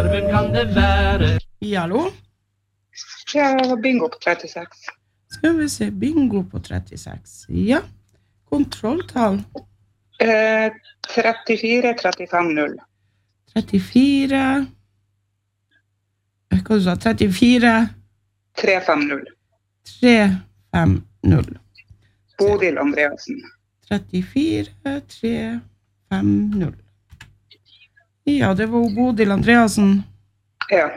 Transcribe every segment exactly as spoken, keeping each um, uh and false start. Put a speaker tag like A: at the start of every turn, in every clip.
A: hvem kan det være?
B: Ja, hallo?
C: Ja, bingo på trettiseks.
B: Skal vi se, bingo på trettiseks. Ja, kontrolltall.
C: Eh, trettifire trettifem null.
B: trettifire... Hva du sa? trettifire...
C: tre fem null.
B: tre fem null.
C: Bodil Andreasen.
B: trettifire tre fem null. Ja, det var Bodil Andreasen.
C: Ja.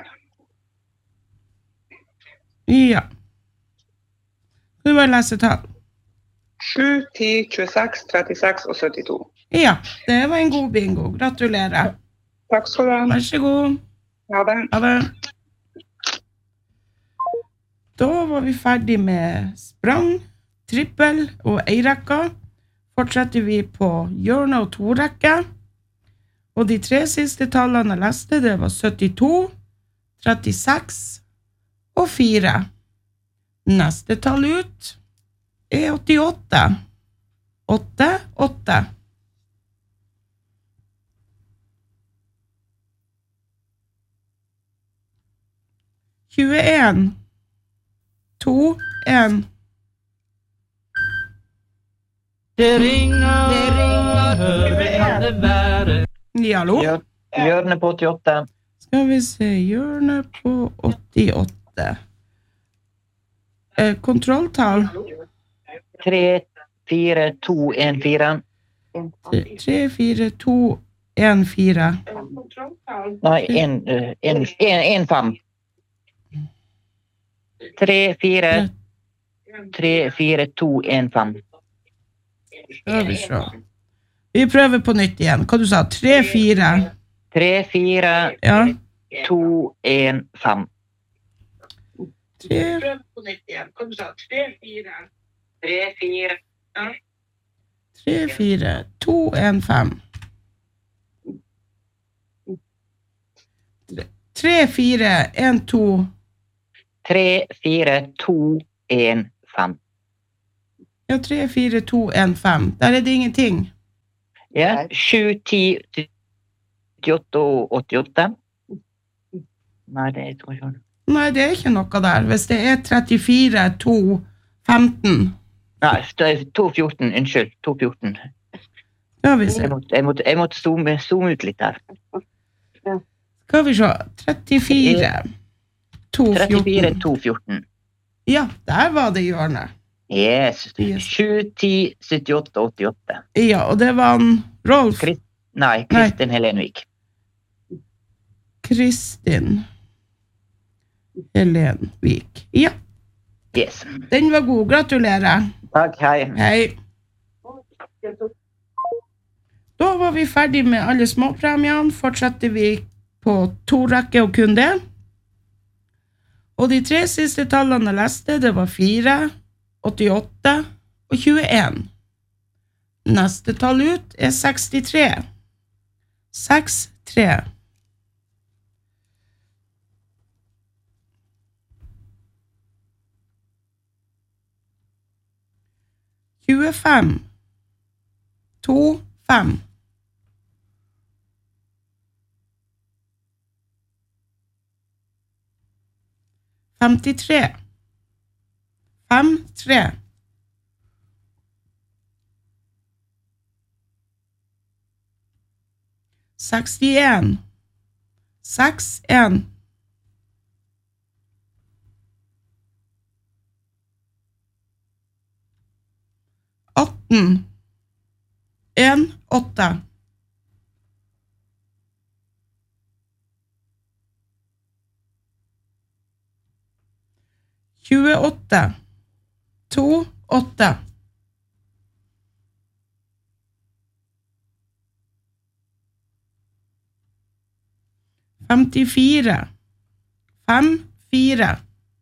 B: Ja. Du bare lese tall.
C: sju, ti, tjueseks, trettiseks og syttito.
B: Ja, det var en god bingo. Gratulerer.
C: Takk skal du ha.
B: Vær så god.
C: Ha det.
B: Ha det. Da var vi ferdig med sprang, trippel og eirekka. Fortsetter vi på hjørne og torekke. Og de tre siste tallene jeg leste, det var syttito, trettiseks og fire. Neste tall ut er åttiåtte. åtte, åtte. tjueen. to, en.
A: Det ringer, det ringer, hør, hvem kan det være?
B: Ja, hallo?
D: Hjør, hjørne på åttiåtte.
B: Skal vi se, hjørne på åttiåtte. Eh, kontrolltall.
D: tre, fire, to, en, fire.
B: tre, fire, to, en, fire.
D: Nei, en, eh, en, en, en, fem. tre, fire, tre, fire, to, en, fem.
B: Skal vi se. Vi prøver på nytt igjen. Hva du sa? tre, fire.
D: tre, fire,
B: Ja.
D: to, en, fem.
B: tre,
C: På nytt igjen. Hva du sa? tre, fire.
D: tre, fire.
B: tre, fire, to, en, fem. tre, fire, en, to.
D: tre, fire, to, en, fem.
B: Ja, tre, fire, to, en, fem. Der er det ingenting.
D: Ja, sju, ti, syttiåtte og åttiåtte. Nei, det er ikke noe.
B: Nei, det er ikke noe der. Hvis det er trettifire, to, femten.
D: Nei, det er to fjorten, unnskyld, to fjorten.
B: Skal vi se.
D: Jeg måtte, jeg måtte, jeg måtte zoome, zoome ut litt der.
B: Skal vi se. trettifire, to,
D: trettifire,
B: fjorten.
D: to, fjorten.
B: Ja, der var det hjørnet.
D: Yes.
B: Yes.
D: sju, ti, syttiåtte, åttiåtte.
B: Ja, og det var en Rolf.
D: Krist, nei, Kristin Helenvik.
B: Kristin Helenvik. Ja,
D: Yes.
B: den var god. Gratulerer.
D: Takk, hei.
B: Hei. Da var vi ferdig med alle småpremiene. Fortsetter vi på to rekke og kun det. Og de tre siste tallene jeg leste, det var fire, åttiåtte og tjueen. Neste tall ut er sekstitre. seks, tre. tjuefem. to, fem. femtitre. fem, tre. sekstien. seks, en. atten. en, åtte. tjueåtte. to, åtte. femtifire. fem, fire.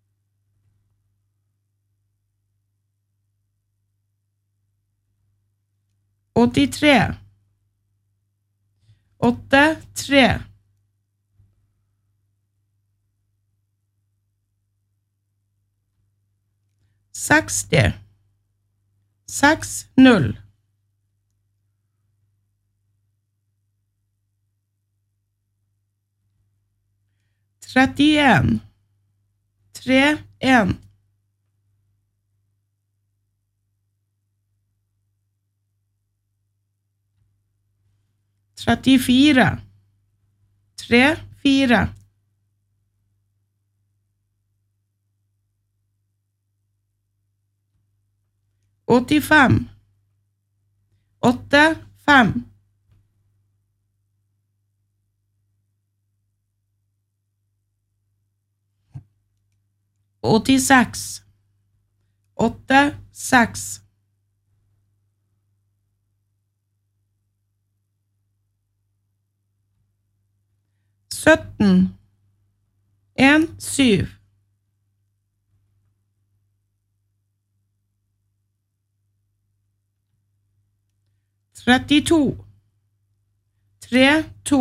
B: åttitre. åtte, tre. seksti. seks, null. trettien, tre, en. trettifire, tre, fire. åttifem, åtte, fem. åttiseks, åtte, seks. sytten, en, syv. trettito, tre, to.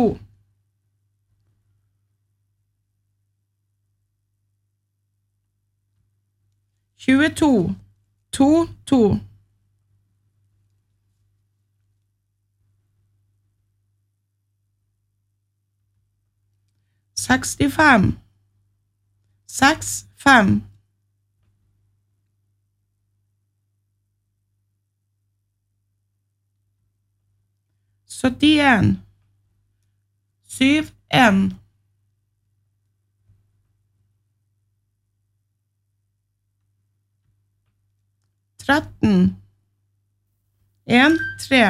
B: tjueto, to, to. sekstifem, seks, fem. syttien, syv, en. tretten, en, tre.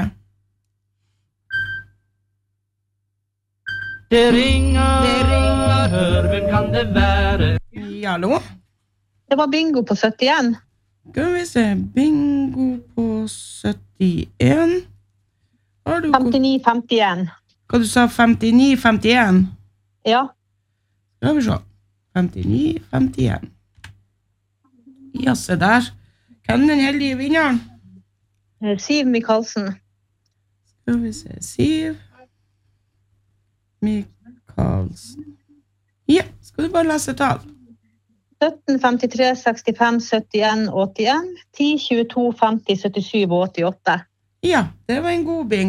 A: Det ringer, det ringer, hør, hvem kan det være?
B: Ja, hallo?
E: Det var bingo på syttien.
B: Skal vi se, bingo på syttien. Har du
E: femtini, femtien.
B: Hva du sa, femtini, femtien?
E: Ja.
B: Skal vi se, femtini, femtien. Ja, se der. Hvem er den heldige vinneren?
E: Siv Michaelsen.
B: Skal vi se, Siv Michaelsen. Ja, skal du bare lese tall?
E: sytten, femtitre, sekstifem, syttien, åttien, ti, tjueto, femti, syttisju og åttiåtte.
B: Ja, det var en god bingo.